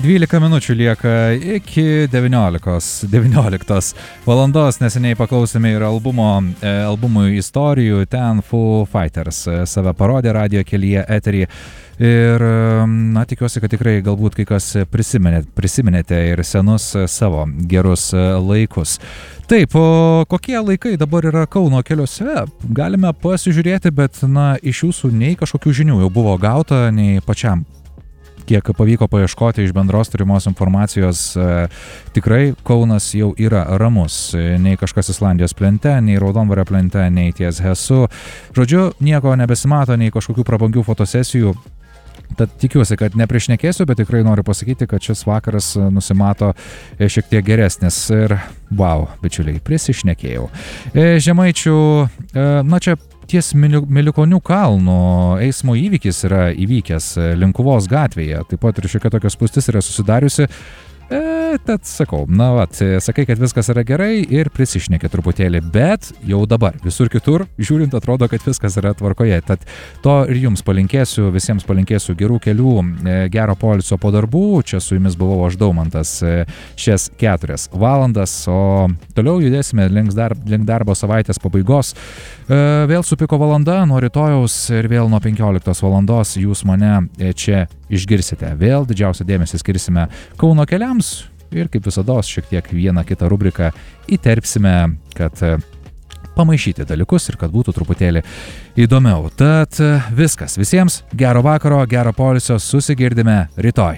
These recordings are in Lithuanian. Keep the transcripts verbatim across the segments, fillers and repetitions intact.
dvylika minučių lieka iki devyniolikos, devynioliktos valandos. Neseniai paklausėme ir albumo, e, albumų istorijų. Ten Foo Fighters save parodė radijo kelyje eterį. Ir, na, tikiuosi, kad tikrai galbūt kai kas prisiminė, prisiminėte ir senus savo gerus laikus. Taip, o kokie laikai dabar yra Kauno keliuose? Galime pasižiūrėti, bet, na, iš jūsų nei kažkokių žinių jau buvo gauta, nei pačiam. Kiek pavyko paieškoti iš bendros turimos informacijos, e, tikrai Kaunas jau yra ramus. Nei kažkas Islandijos plente, nei Raudondvario plente, nei ties Hesu. Žodžiu, nieko nebesimato, nei kažkokių prabangių fotosesijų. Tad tikiuosi, kad nepriešnekėsiu, bet tikrai noriu pasakyti, kad šis vakaras nusimato šiek tiek geresnis. Ir, wow, bičiuliai, prisišnekėjau. Žemaičių, na čia ties Milikonių kalno eismo įvykis yra įvykęs Linkuvos gatvėje. Taip pat ir šiokia tokia spūstis yra susidariusi. E, tad sakau, na vat, sakai, kad viskas yra gerai ir prisišnekė truputėlį, bet jau dabar visur kitur, žiūrint, atrodo, kad viskas yra tvarkoje. Tad to ir jums palinkėsiu, visiems palinkėsiu gerų kelių, gero poilsio po darbų. Čia su jumis buvau aš, Daumantas, šias keturias valandas, o toliau judėsime link, dar, link darbo savaitės pabaigos. E, vėl su piko valanda, nuo rytojaus ir vėl nuo penkioliktos valandos jūs mane čia išgirsite. Vėl didžiausią dėmesį skirsime Kauno keliams ir kaip visada šiek tiek vieną kitą rubriką įterpsime, kad pamaišyti dalykus ir kad būtų truputėlį įdomiau. Tad viskas. Visiems gero vakaro, gero poilsio, susigirdime rytoj.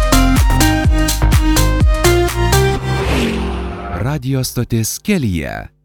Radio stotis kelyje.